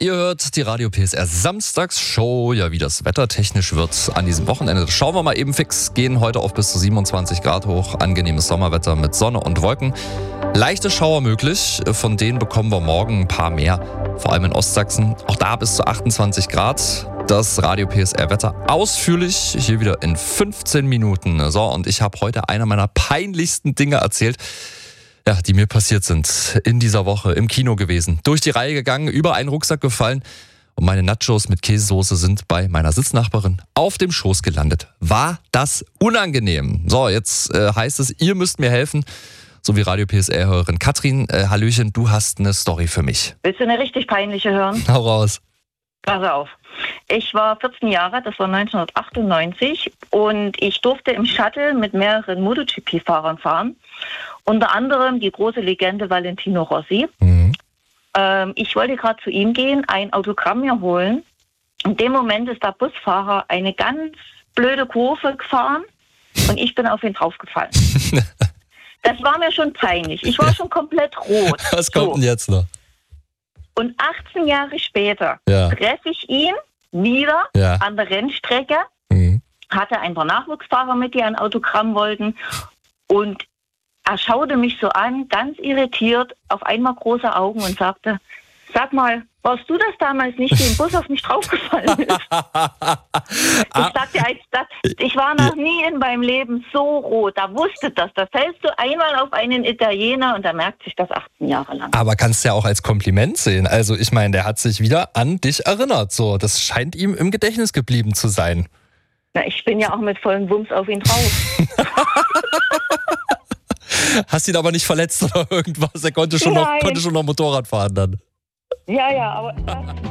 Ihr hört die Radio PSR Samstagsshow. Ja, wie das Wetter technisch wird an diesem Wochenende. Das schauen wir mal eben fix. Gehen heute auf bis zu 27 Grad hoch. Angenehmes Sommerwetter mit Sonne und Wolken. Leichte Schauer möglich. Von denen bekommen wir morgen ein paar mehr. Vor allem in Ostsachsen. Auch da bis zu 28 Grad. Das Radio PSR Wetter ausführlich. Hier wieder in 15 Minuten. So, und ich habe heute einer meiner peinlichsten Dinge erzählt. Ja, die mir passiert sind in dieser Woche im Kino gewesen. Durch die Reihe gegangen, über einen Rucksack gefallen und meine Nachos mit Käsesoße sind bei meiner Sitznachbarin auf dem Schoß gelandet. War das unangenehm? So, jetzt heißt es, ihr müsst mir helfen. So wie Radio PSR-Hörerin Katrin. Hallöchen, du hast eine Story für mich. Willst du eine richtig peinliche hören? Hau raus. Pass auf. Ich war 14 Jahre, das war 1998 und ich durfte im Shuttle mit mehreren MotoGP-Fahrern fahren. Unter anderem die große Legende Valentino Rossi. Mhm. Ich wollte gerade zu ihm gehen, ein Autogramm mir holen. In dem Moment ist der Busfahrer eine ganz blöde Kurve gefahren und ich bin auf ihn draufgefallen. Das war mir schon peinlich. Ich war schon komplett rot. Was kommt denn jetzt noch? Und 18 Jahre später treffe ich ihn wieder an der Rennstrecke. Mhm. Hatte ein paar Nachwuchsfahrer mit, die ein Autogramm wollten. Und er schaute mich so an, ganz irritiert, auf einmal große Augen und sagte, sag mal, warst du das damals nicht, der im Bus auf mich draufgefallen ist? Ich sagte, ich war noch nie in meinem Leben so rot. Da wusste das. Da fällst du einmal auf einen Italiener und da merkt sich das 18 Jahre lang. Aber kannst du ja auch als Kompliment sehen. Also ich meine, der hat sich wieder an dich erinnert. So, das scheint ihm im Gedächtnis geblieben zu sein. Na, ich bin ja auch mit vollem Wumms auf ihn drauf. Hast ihn aber nicht verletzt oder irgendwas? Er konnte schon noch Motorrad fahren dann. Ja, aber...